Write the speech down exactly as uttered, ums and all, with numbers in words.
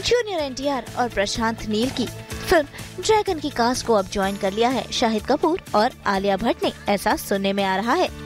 Junior NTR और प्रशांत नील की film dragon की कास्ट को अब ज्वाइन कर लिया है शाहिद कपूर और आलिया भट्ट ने, ऐसा सुनने में आ रहा है।